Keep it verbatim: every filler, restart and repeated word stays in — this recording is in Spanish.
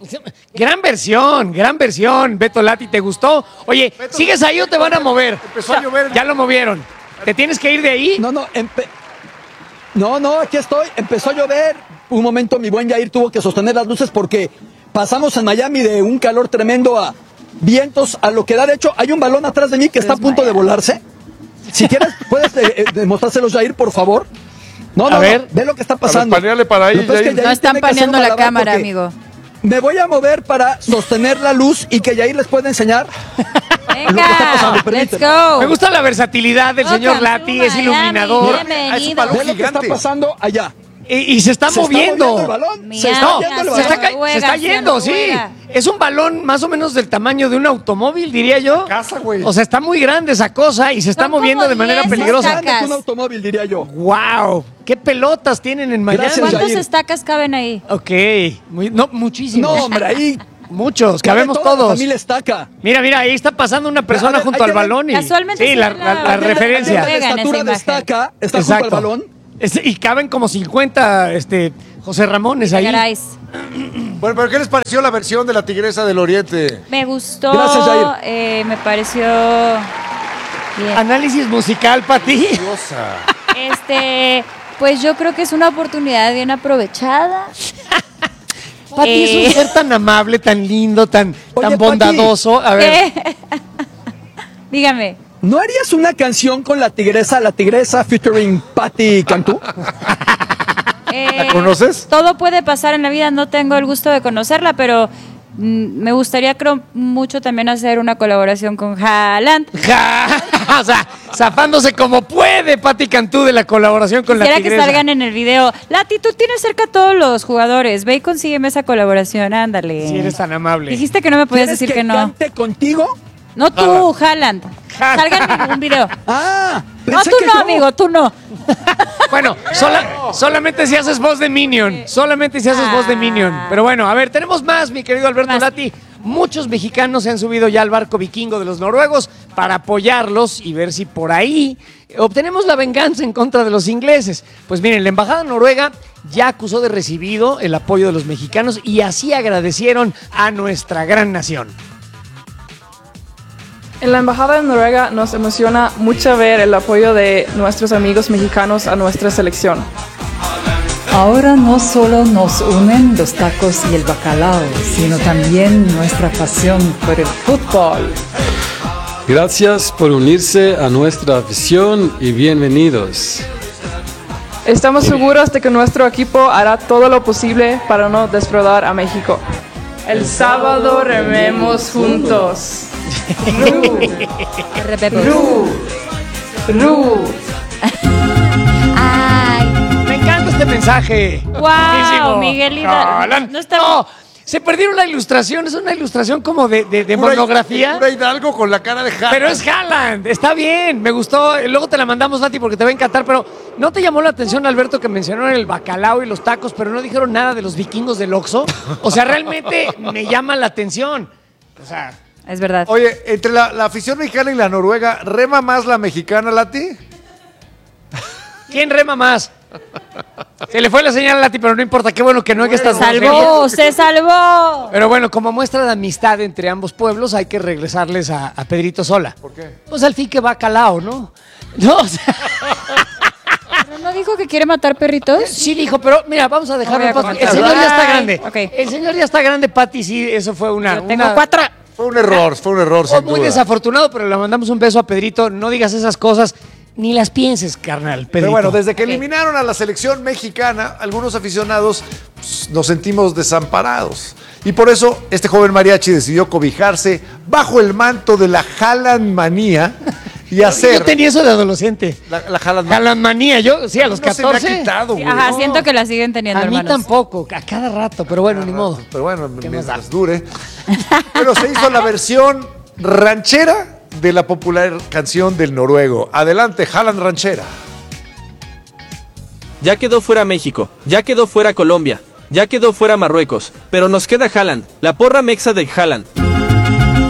Gran versión, gran versión. Beto Lati, ¿te gustó? Oye, Beto, ¿sigues ahí o te van a mover? Empezó a llover. Ya lo movieron. ¿Te tienes que ir de ahí? No, no, empe- no, no, aquí estoy. Empezó a llover. Un momento mi buen Yair tuvo que sostener las luces porque pasamos en Miami de un calor tremendo a vientos a lo que da. De hecho, hay un balón atrás de mí que está a punto de volarse. Si quieres, puedes eh, eh, demostrárselos, Yair, por favor. No, no, A ver. no, ve lo que está pasando. A ver, paneale para ahí, Lo que pasa es que Yair. Yair No están tiene que hacer un paneando la malabar cámara, porque amigo. Me voy a mover para sostener la luz y que Yair les pueda enseñar lo que está pasando. Venga, let's Permíteme. go. Me gusta la versatilidad del señor Welcome Lati, to es Miami, iluminador. bienvenido. Es un balón Ve lo que está gigante. pasando allá. Y, y se está Se está moviendo. moviendo el balón. Miami, Se está No, moviendo el se está, balón. ca- se está Noruega, yendo, sí. Noruega. Es un balón más o menos del tamaño de un automóvil, diría yo. Casa, güey. O sea, está muy grande esa cosa y se está Son moviendo como de manera diez peligrosa. estacas. Grande que un automóvil, diría yo. ¡Wow! ¿Qué pelotas tienen en Miami? Gracias, ¿Cuántas Yair. estacas caben ahí? Ok, muy- no, muchísimos. No, hombre, ahí. Muchos, cabe cabemos toda la todos. familia estaca. Mira, mira, ahí está pasando una persona A ver, junto hay al que ver- balón. Y, Casualmente sí, se la, ve la- la- la la- referencia. La Juegan esa estatura de imagen. estaca está junto al balón. Es- y caben como cincuenta este, José Ramones ahí. Caráis. Bueno, pero ¿qué les pareció la versión de la Tigresa del Oriente? Me gustó. Gracias, Jair. eh, me pareció bien. Análisis musical para ti. Diosa. Este, pues yo creo que es una oportunidad bien aprovechada. Pati es Eh. un ser tan amable, tan lindo, tan, Oye, tan Pati. bondadoso. A ver, ¿Qué? Dígame. ¿No harías una canción con la tigresa, la tigresa featuring Patti Cantú? Eh, ¿La conoces? Todo puede pasar en la vida, no tengo el gusto de conocerla, pero mm, me gustaría creo mucho también hacer una colaboración con Haaland. ja, o sea, zafándose como puede Pati Cantú de la colaboración con la Quisiera que tigresa. salgan en el video. Lati, tú tienes cerca a todos los jugadores. Ve y consígueme esa colaboración, ándale. Si eres tan amable. Dijiste que no me podías ¿Quieres decir que, no. cante contigo? No tú, Haaland. Haaland. Salgan en un video. Ah, No, pensé tú que no, yo. amigo, tú no. Bueno, sola- solamente si haces voz de Minion. Solamente si haces Ah. voz de Minion. Pero bueno, a ver, tenemos más, mi querido Alberto Más. Lati. Muchos mexicanos se han subido ya al barco vikingo de los noruegos para apoyarlos y ver si por ahí obtenemos la venganza en contra de los ingleses. Pues miren, la embajada noruega ya acusó de recibido el apoyo de los mexicanos y así agradecieron a nuestra gran nación. En la Embajada de Noruega nos emociona mucho ver el apoyo de nuestros amigos mexicanos a nuestra selección. Ahora no solo nos unen los tacos y el bacalao, sino también nuestra pasión por el fútbol. Gracias por unirse a nuestra afición y bienvenidos. Estamos seguros de que nuestro equipo hará todo lo posible para no defraudar a México. El sábado rememos juntos. Ru, ru. Ay, Me encanta este mensaje. Wow, Buenísimo. Miguel Hidalgo. Haaland. No está- No, se perdieron la ilustración. Es una ilustración como de, de, de Pura- monografía. Pura Hidalgo con la cara de Haaland. Pero es Haaland, está bien, me gustó. Luego te la mandamos, Nati, porque te va a encantar. Pero ¿no te llamó la atención, Alberto, que mencionaron el bacalao y los tacos, pero no dijeron nada de los vikingos del Oxxo? O sea, realmente me llama la atención. O sea, es verdad. Oye, entre la, la afición mexicana y la noruega, ¿rema más la mexicana, Lati? ¿quién rema más? Se le fue la señal a Lati, pero no importa. Qué bueno que no hay que estar Salvó, se salvó. Pero bueno, como muestra de amistad entre ambos pueblos, hay que regresarles a, a Pedrito Sola. ¿Por qué? Pues al fin que bacalao, ¿no? No, o sea, ¿Pero no dijo que quiere matar perritos? sí dijo, pero mira, vamos a dejarlo No en voy a paz. El comentar. señor ya está Ay, grande. ok. El señor ya está grande, Pati, sí, eso fue una... Yo tengo una- cuatro. Fue un error, fue un error, Fue sin muy duda. desafortunado, pero le mandamos un beso a Pedrito. No digas esas cosas, ni las pienses, carnal, Pedrito. Pero bueno, desde que Ok. eliminaron a la selección mexicana, algunos aficionados pues, nos sentimos desamparados. Y por eso este joven mariachi decidió cobijarse bajo el manto de la Haaland manía y hacer... Yo tenía eso de adolescente. La, la Haaland Haaland manía, yo, sí, a los No se me ha catorce. quitado, güey. Ajá, No. siento que la siguen teniendo, A mí hermanos. tampoco, a cada rato, pero bueno, ni modo. Pero bueno, ¿Qué mientras más da? dure. Pero se hizo la versión ranchera de la popular canción del noruego. Adelante, Haaland ranchera. Ya quedó fuera México, ya quedó fuera Colombia, ya quedó fuera Marruecos, pero nos queda Haaland, la porra mexa de Haaland.